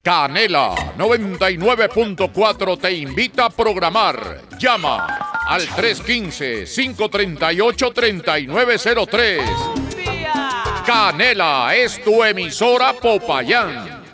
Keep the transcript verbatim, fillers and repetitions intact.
Canela noventa y nueve punto cuatro te invita a programar. Llama al tres uno cinco, cinco tres ocho, tres nueve cero tres. Canela es tu emisora Popayán.